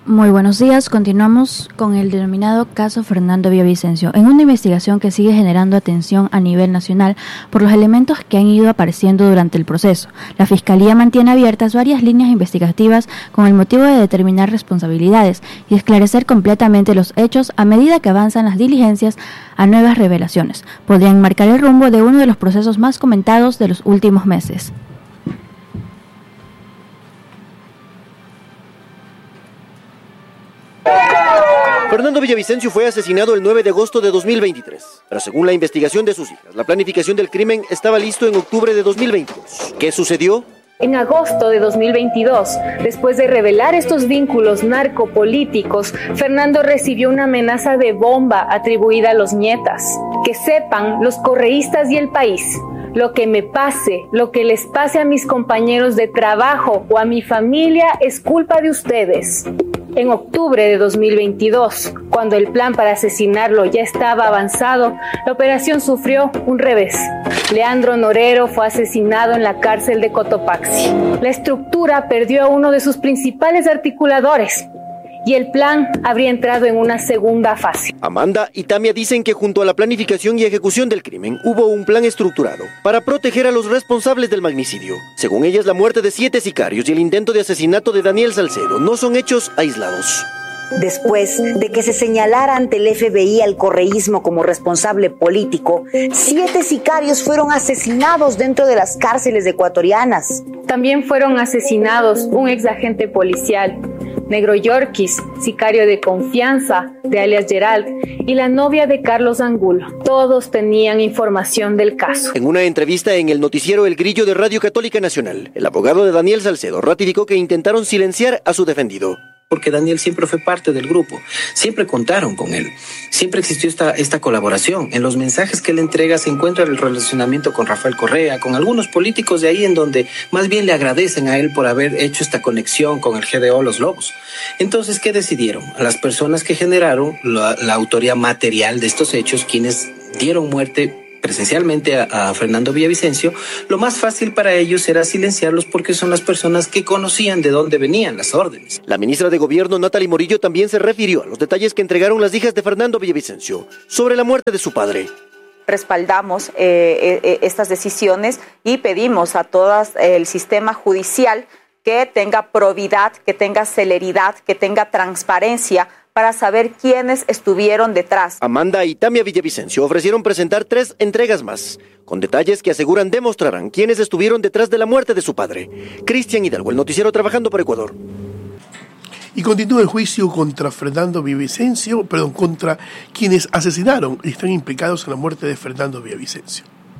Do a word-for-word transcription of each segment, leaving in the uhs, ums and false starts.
Muy buenos días, continuamos con el denominado caso Fernando Villavicencio, en una investigación que sigue generando atención a nivel nacional por los elementos que han ido apareciendo durante el proceso. La Fiscalía mantiene abiertas varias líneas investigativas con el motivo de determinar responsabilidades y esclarecer completamente los hechos a medida que avanzan las diligencias a nuevas revelaciones. Podrían marcar el rumbo de uno de los procesos más comentados de los últimos meses. Fernando Villavicencio fue asesinado el nueve de agosto de dos mil veintitrés, pero según la investigación de sus hijas, la planificación del crimen estaba listo en octubre de dos mil veintidós. ¿Qué sucedió? En agosto de dos mil veintidós, después de revelar estos vínculos narcopolíticos, Fernando recibió una amenaza de bomba atribuida a los nietas. Que sepan los correístas y el país, lo que me pase, lo que les pase a mis compañeros de trabajo o a mi familia es culpa de ustedes. En octubre de dos mil veintidós, cuando el plan para asesinarlo ya estaba avanzado, la operación sufrió un revés. Leandro Norero fue asesinado en la cárcel de Cotopaxi. La estructura perdió a uno de sus principales articuladores y el plan habría entrado en una segunda fase. Amanda y Tamia dicen que junto a la planificación y ejecución del crimen hubo un plan estructurado para proteger a los responsables del magnicidio. Según ellas, la muerte de siete sicarios y el intento de asesinato de Daniel Salcedo no son hechos aislados. Después de que se señalara ante el F B I al correísmo como responsable político, siete sicarios fueron asesinados dentro de las cárceles ecuatorianas. También fueron asesinados un exagente policial, Negro Yorkis, sicario de confianza de alias Gerald, y la novia de Carlos Angulo. Todos tenían información del caso. En una entrevista en el noticiero El Grillo de Radio Católica Nacional, el abogado de Daniel Salcedo ratificó que intentaron silenciar a su defendido. Porque Daniel siempre fue parte del grupo, siempre contaron con él, siempre existió esta, esta colaboración. En los mensajes que él entrega se encuentra el relacionamiento con Rafael Correa, con algunos políticos de ahí en donde más bien le agradecen a él por haber hecho esta conexión con el G D O Los Lobos. Entonces, ¿qué decidieron? Las personas que generaron la, la autoría material de estos hechos, quienes dieron muerte presencialmente a, a Fernando Villavicencio, lo más fácil para ellos era silenciarlos porque son las personas que conocían de dónde venían las órdenes. La ministra de Gobierno, Natalie Morillo, también se refirió a los detalles que entregaron las hijas de Fernando Villavicencio sobre la muerte de su padre. Respaldamos eh, eh, estas decisiones y pedimos a todo el sistema judicial que tenga probidad, que tenga celeridad, que tenga transparencia para saber quiénes estuvieron detrás. Amanda y Tamia Villavicencio ofrecieron presentar tres entregas más, con detalles que aseguran demostrarán quiénes estuvieron detrás de la muerte de su padre. Cristian Hidalgo, el noticiero Trabajando por Ecuador. Y continúa el juicio contra Fernando Villavicencio, perdón, contra quienes asesinaron y están implicados en la muerte de Fernando Villavicencio.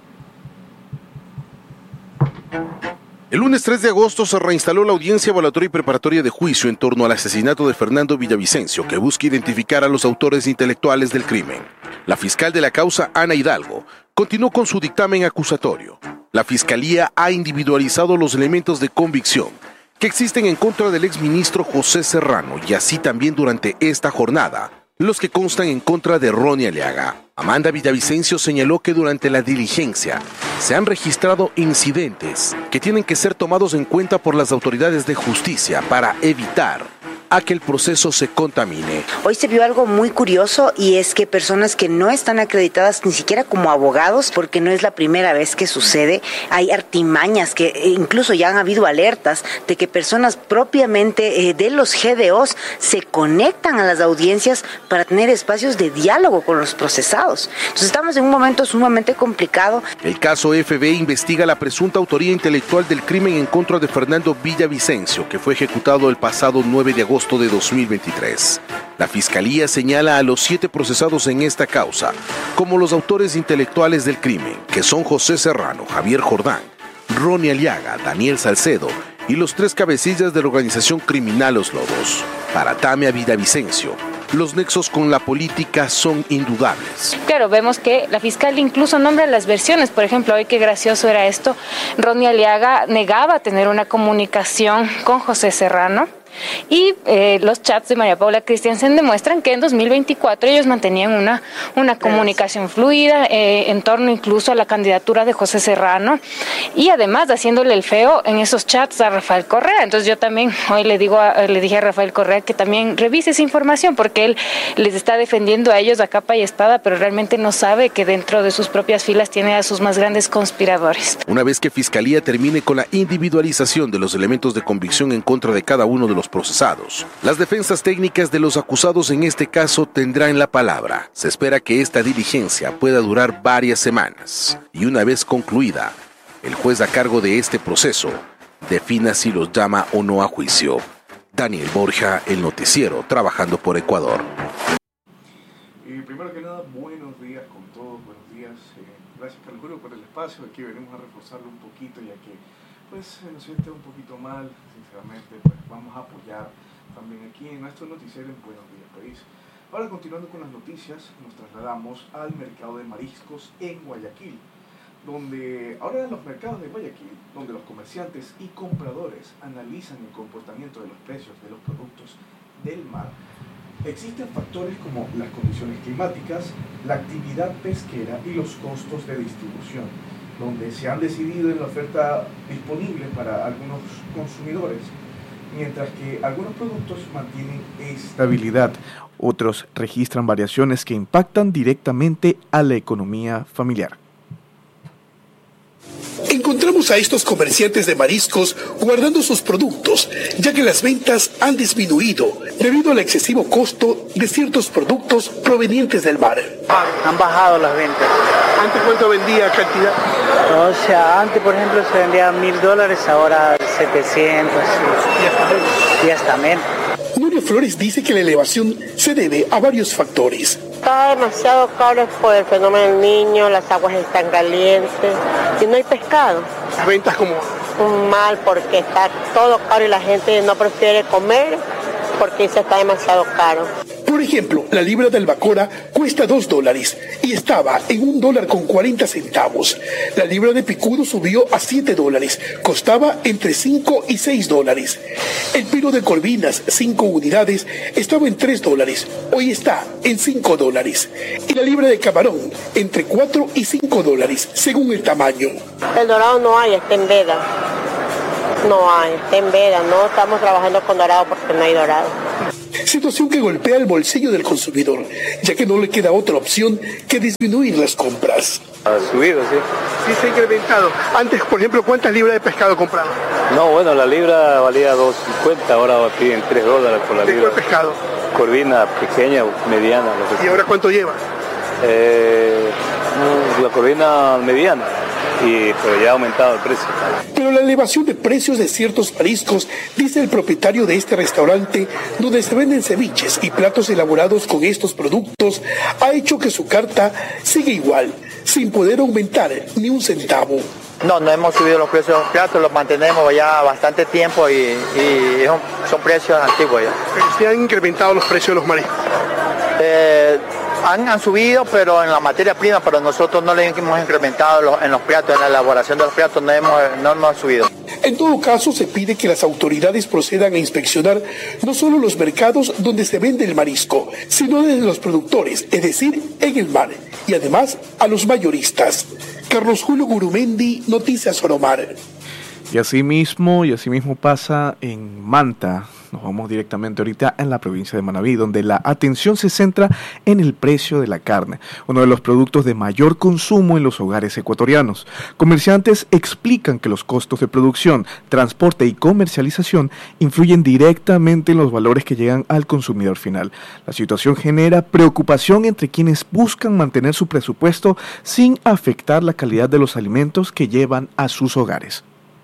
El lunes tres de agosto se reinstaló la audiencia evaluatoria y preparatoria de juicio en torno al asesinato de Fernando Villavicencio, que busca identificar a los autores intelectuales del crimen. La fiscal de la causa, Ana Hidalgo, continuó con su dictamen acusatorio. La Fiscalía ha individualizado los elementos de convicción que existen en contra del exministro José Serrano y así también durante esta jornada, los que constan en contra de Ronnie Aliaga. Amanda Villavicencio señaló que durante la diligencia se han registrado incidentes que tienen que ser tomados en cuenta por las autoridades de justicia para evitar a que el proceso se contamine. Hoy se vio algo muy curioso y es que personas que no están acreditadas ni siquiera como abogados, porque no es la primera vez que sucede, hay artimañas que incluso ya han habido alertas de que personas propiamente eh, de los G D Os se conectan a las audiencias para tener espacios de diálogo con los procesados. Entonces estamos en un momento sumamente complicado. El caso F B investiga la presunta autoría intelectual del crimen en contra de Fernando Villavicencio, que fue ejecutado el pasado nueve de agosto de dos mil veintitrés. La Fiscalía señala a los siete procesados en esta causa como los autores intelectuales del crimen, que son José Serrano, Javier Jordán, Ronnie Aliaga, Daniel Salcedo y los tres cabecillas de la organización criminal Los Lobos. Para Tamia Villavicencio, los nexos con la política son indudables. Claro, vemos que la fiscal incluso nombra las versiones. Por ejemplo, hoy qué gracioso era esto. Ronnie Aliaga negaba tener una comunicación con José Serrano. Y eh, los chats de María Paula Christiansen demuestran que en dos mil veinticuatro ellos mantenían una, una comunicación fluida eh, en torno incluso a la candidatura de José Serrano y además haciéndole el feo en esos chats a Rafael Correa. Entonces yo también hoy le digo a, le dije a Rafael Correa que también revise esa información porque él les está defendiendo a ellos a capa y espada, pero realmente no sabe que dentro de sus propias filas tiene a sus más grandes conspiradores. Una vez que Fiscalía termine con la individualización de los elementos de convicción en contra de cada uno de los procesados, las defensas técnicas de los acusados en este caso tendrán la palabra. Se espera que esta diligencia pueda durar varias semanas y una vez concluida, el juez a cargo de este proceso defina si los llama o no a juicio. Daniel Borja, El Noticiero, trabajando por Ecuador. Y primero que nada, buenos días con todos, buenos días. Eh, gracias, Carlos Julio, por el espacio. Aquí venimos a reforzarlo un poquito, ya que pues se nos siente un poquito mal, sinceramente, pues vamos a apoyar también aquí en nuestro noticiero en Buenos Días País. Ahora, continuando con las noticias, nos trasladamos al mercado de mariscos en Guayaquil, donde ahora en los mercados de Guayaquil, donde los comerciantes y compradores analizan el comportamiento de los precios de los productos del mar, existen factores como las condiciones climáticas, la actividad pesquera y los costos de distribución, donde se han decidido en la oferta disponible para algunos consumidores, mientras que algunos productos mantienen estabilidad, otros registran variaciones que impactan directamente a la economía familiar. Encontramos a estos comerciantes de mariscos guardando sus productos, ya que las ventas han disminuido debido al excesivo costo de ciertos productos provenientes del mar. Han bajado las ventas. ¿Antes cuánto vendía cantidad? O sea, antes por ejemplo se vendía mil dólares, ahora setecientos y hasta menos. Nuria Flores dice que la elevación se debe a varios factores. Está demasiado caro por el fenómeno del niño, las aguas están calientes y no hay pescado. ¿Las ventas como? Mal, porque está todo caro y la gente no prefiere comer porque se está demasiado caro. Por ejemplo, la libra de albacora cuesta dos dólares y estaba en un dólar con cuarenta centavos. La libra de picudo subió a siete dólares, costaba entre cinco y seis dólares. El pino de corvinas, cinco unidades, estaba en tres dólares, hoy está en cinco dólares. Y la libra de camarón, entre cuatro y cinco dólares, según el tamaño. El dorado no hay, está en veda. No hay, está en veda, no estamos trabajando con dorado porque no hay dorado. Situación que golpea el bolsillo del consumidor, ya que no le queda otra opción que disminuir las compras. Ha subido, sí. Sí, se ha incrementado. Antes, por ejemplo, ¿cuántas libras de pescado compraban? No, bueno, la libra valía dos cincuenta, ahora piden tres dólares por la libra. libra. ¿De cuál pescado? Corvina, pequeña, mediana. Lo que ¿Y ahora cuánto lleva? Eh, la corvina mediana. Y, pero ya ha aumentado el precio. Pero la elevación de precios de ciertos mariscos, dice el propietario de este restaurante, donde se venden ceviches y platos elaborados con estos productos, ha hecho que su carta siga igual, sin poder aumentar ni un centavo. No, no hemos subido los precios de los platos, los mantenemos ya bastante tiempo y, y son, son precios antiguos ya. ¿Pero se han incrementado los precios de los mariscos? Eh, Han, han subido, pero en la materia prima, pero nosotros no le hemos incrementado los, en los platos, en la elaboración de los platos no hemos, no hemos subido. En todo caso, se pide que las autoridades procedan a inspeccionar no solo los mercados donde se vende el marisco, sino desde los productores, es decir, en el mar, y además a los mayoristas. Carlos Julio Gurumendi, Noticias Oromar. Y así mismo, y así mismo pasa en Manta. Nos vamos directamente ahorita en la provincia de Manabí, donde la atención se centra en el precio de la carne, uno de los productos de mayor consumo en los hogares ecuatorianos. Comerciantes explican que los costos de producción, transporte y comercialización influyen directamente en los valores que llegan al consumidor final. La situación genera preocupación entre quienes buscan mantener su presupuesto sin afectar la calidad de los alimentos que llevan a sus hogares.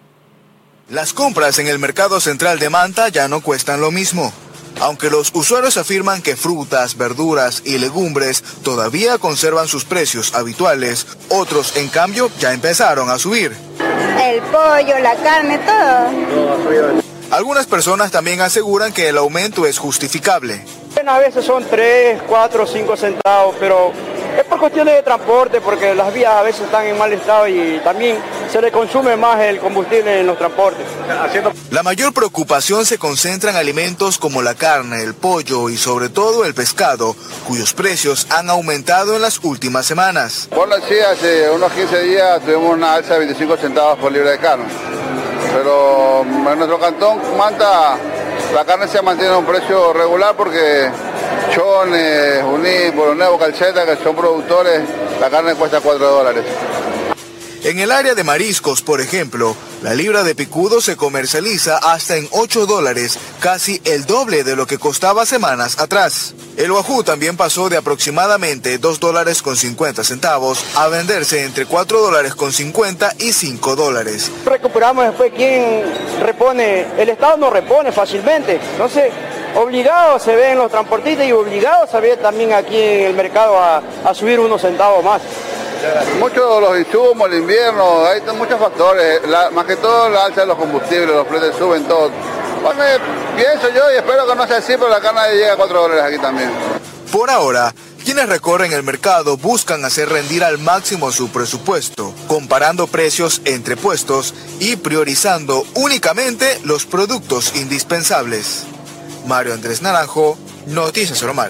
Las compras en el mercado central de Manta ya no cuestan lo mismo. Aunque los usuarios afirman que frutas, verduras y legumbres todavía conservan sus precios habituales, otros, en cambio, ya empezaron a subir. El pollo, la carne, todo. Algunas personas también aseguran que el aumento es justificable. A veces son tres, cuatro, cinco centavos, pero es por cuestiones de transporte, porque las vías a veces están en mal estado y también se le consume más el combustible en los transportes. La mayor preocupación se concentra en alimentos como la carne, el pollo y sobre todo el pescado, cuyos precios han aumentado en las últimas semanas. Por la sí, hace unos quince días tuvimos una alza de veinticinco centavos por libra de carne, pero en nuestro cantón Manta la carne se ha mantenido a un precio regular porque Chones, Uní, Boroneo, Calceta, que son productores, la carne cuesta cuatro dólares. En el área de mariscos, por ejemplo, la libra de picudo se comercializa hasta en ocho dólares, casi el doble de lo que costaba semanas atrás. El guajú también pasó de aproximadamente dos dólares con cincuenta centavos a venderse entre cuatro dólares con cincuenta y cinco dólares. Recuperamos después quién repone, el Estado no repone fácilmente, entonces obligado se ve en los transportistas y obligado se ve también aquí en el mercado a, a subir unos centavos más. Muchos de los insumos, el invierno, hay muchos factores, la, más que todo la alza de los combustibles, los precios suben, todo. Bueno, pienso yo y espero que no sea así, pero la carne llega a cuatro dólares aquí también. Por ahora, quienes recorren el mercado buscan hacer rendir al máximo su presupuesto, comparando precios entre puestos y priorizando únicamente los productos indispensables. Mario Andrés Naranjo, Noticias Oromar.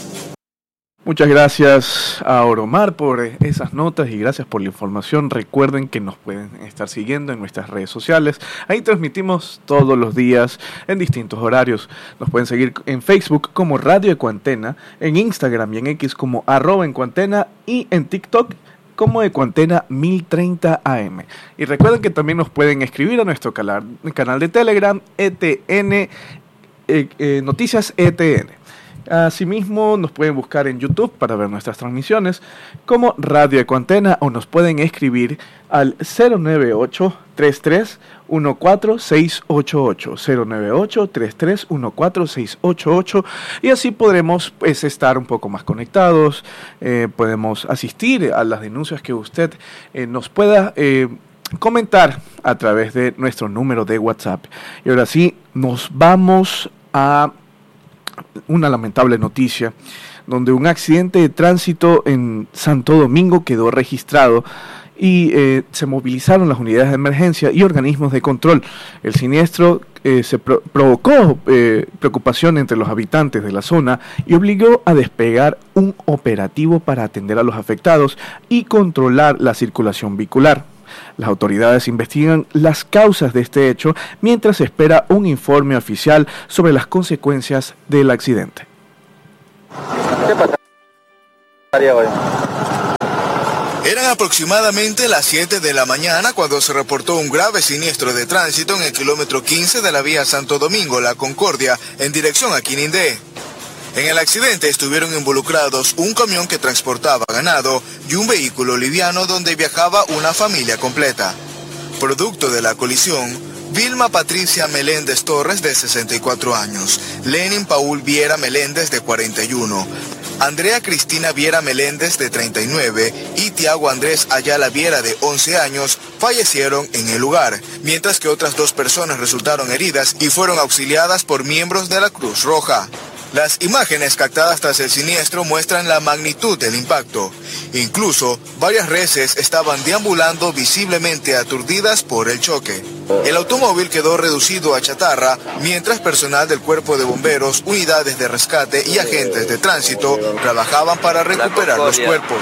Muchas gracias a Oromar por esas notas y gracias por la información. Recuerden que nos pueden estar siguiendo en nuestras redes sociales. Ahí transmitimos todos los días en distintos horarios. Nos pueden seguir en Facebook como Radio Ecuantena, en Instagram y en X como arroba Ecuantena y en TikTok como Ecuantena mil treinta A M. Y recuerden que también nos pueden escribir a nuestro canal, canal de Telegram E T N, eh, eh, Noticias E T N. Asimismo, nos pueden buscar en YouTube para ver nuestras transmisiones como Radio Ecuantena o nos pueden escribir al cero nueve ocho, tres tres uno cuatro, seis ocho ocho, cero nueve ocho, tres tres uno cuatro, seis ocho ocho y así podremos pues, estar un poco más conectados, eh, podemos asistir a las denuncias que usted eh, nos pueda eh, comentar a través de nuestro número de WhatsApp. Y ahora sí, nos vamos a una lamentable noticia, donde un accidente de tránsito en Santo Domingo quedó registrado y eh, se movilizaron las unidades de emergencia y organismos de control. El siniestro eh, se pro- provocó eh, preocupación entre los habitantes de la zona y obligó a despegar un operativo para atender a los afectados y controlar la circulación vehicular. Las autoridades investigan las causas de este hecho mientras se espera un informe oficial sobre las consecuencias del accidente. ¿Qué pasaría hoy? Eran aproximadamente las siete de la mañana cuando se reportó un grave siniestro de tránsito en el kilómetro quince de la vía Santo Domingo, La Concordia, en dirección a Quinindé. En el accidente estuvieron involucrados un camión que transportaba ganado y un vehículo liviano donde viajaba una familia completa. Producto de la colisión, Vilma Patricia Meléndez Torres, de sesenta y cuatro años, Lenin Paul Viera Meléndez, de cuarenta y uno, Andrea Cristina Viera Meléndez, de treinta y nueve, y Tiago Andrés Ayala Viera, de once años, fallecieron en el lugar, mientras que otras dos personas resultaron heridas y fueron auxiliadas por miembros de la Cruz Roja. Las imágenes captadas tras el siniestro muestran la magnitud del impacto. Incluso, varias reses estaban deambulando visiblemente aturdidas por el choque. El automóvil quedó reducido a chatarra, mientras personal del Cuerpo de Bomberos, unidades de rescate y agentes de tránsito trabajaban para recuperar los cuerpos.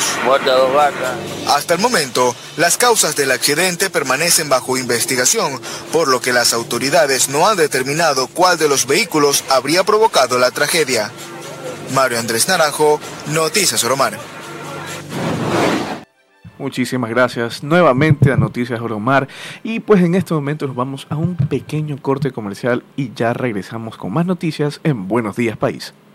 Hasta el momento, las causas del accidente permanecen bajo investigación, por lo que las autoridades no han determinado cuál de los vehículos habría provocado la tragedia. Mario Andrés Naranjo, Noticias Oromar. Muchísimas gracias nuevamente a Noticias Oromar y pues en este momento nos vamos a un pequeño corte comercial y ya regresamos con más noticias en Buenos Días País.